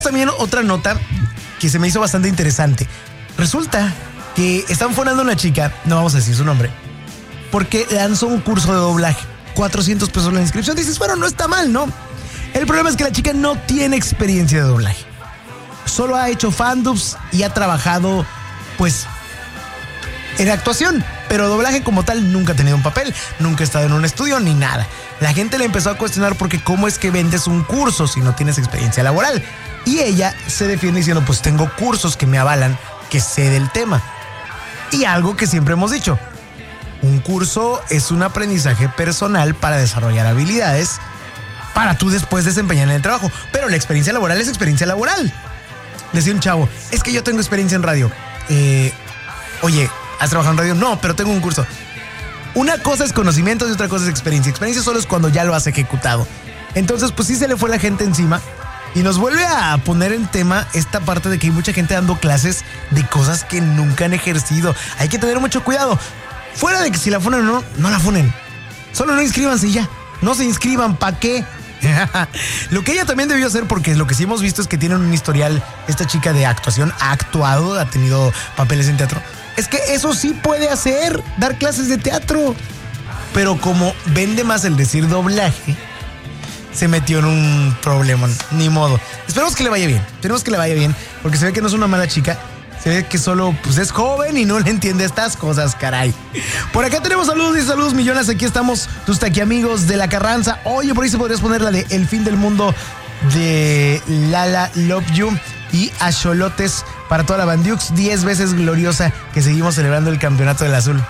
También otra nota que se me hizo bastante interesante. Resulta que están fonando a una chica, no vamos a decir su nombre, porque lanzó un curso de doblaje. 400 pesos la inscripción. Dices, bueno, no está mal, ¿no? El problema es que la chica no tiene experiencia de doblaje. Solo ha hecho fandubs y ha trabajado, pues, en actuación. Pero doblaje como tal nunca ha tenido un papel, nunca ha estado en un estudio ni nada. La gente le empezó a cuestionar porque cómo es que vendes un curso si no tienes experiencia laboral. Y ella se defiende diciendo, pues tengo cursos que me avalan que sé del tema. Y algo que siempre hemos dicho, un curso es un aprendizaje personal para desarrollar habilidades para tú después desempeñar en el trabajo. Pero la experiencia laboral es experiencia laboral. Decía un chavo, es que yo tengo experiencia en radio. Oye, ¿has trabajado en radio? No, pero tengo un curso. Una cosa es conocimiento y otra cosa es experiencia. Experiencia solo es cuando ya lo has ejecutado. Entonces, pues sí se le fue la gente encima. Y nos vuelve a poner en tema esta parte de que hay mucha gente dando clases de cosas que nunca han ejercido. Hay que tener mucho cuidado. Fuera de que si la funen o no, no la funen. Solo no inscríbanse y ya. No se inscriban, ¿para qué? Lo que ella también debió hacer, porque lo que sí hemos visto es que tiene un historial, esta chica de actuación, ha actuado, ha tenido papeles en teatro. Es que eso sí puede hacer, dar clases de teatro. Pero como vende más el decir doblaje, se metió en un problema, ni modo. Esperemos que le vaya bien, porque se ve que no es una mala chica. Se ve que solo pues es joven y no le entiende estas cosas, caray. Por acá tenemos saludos y saludos millones. Aquí estamos, tus taquiamigos de La Carranza. Oye, por ahí se podrías poner la de El Fin del Mundo de Lala Love You. Y Axolotes para toda la Bandiux, 10 veces gloriosa, que seguimos celebrando el campeonato del azul.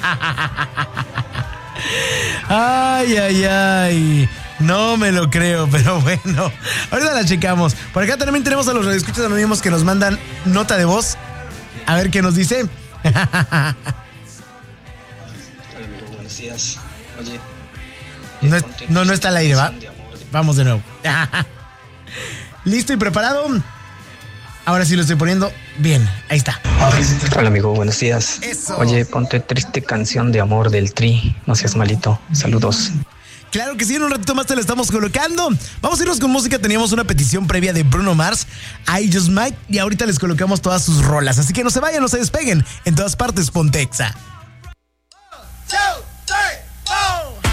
Ay, ay, ay. No me lo creo, pero bueno, ahorita la checamos. Por acá también tenemos a los radioescuchas anónimos que nos mandan nota de voz. A ver qué nos dice. Hola, amigo, buenos días. Oye, no está al aire, ¿va? Vamos de nuevo. ¿Listo y preparado? Ahora sí lo estoy poniendo bien. Ahí está. Hola, amigo, buenos días. Eso. Oye, ponte Triste Canción de Amor del Tri. No seas malito. Saludos. Claro que sí, en un ratito más te la estamos colocando. Vamos a irnos con música. Teníamos una petición previa de Bruno Mars, I Just Might, y ahorita les colocamos todas sus rolas. Así que no se vayan, no se despeguen. En todas partes, Ponte Exa.